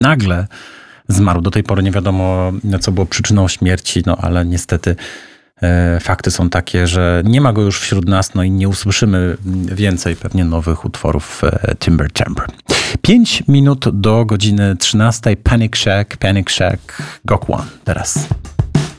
nagle zmarł. Do tej pory nie wiadomo, co było przyczyną śmierci, no ale niestety fakty są takie, że nie ma go już wśród nas, no i nie usłyszymy więcej pewnie nowych utworów Timber Chamber. 5 minut do godziny 13. Panic Shack, Gok One teraz.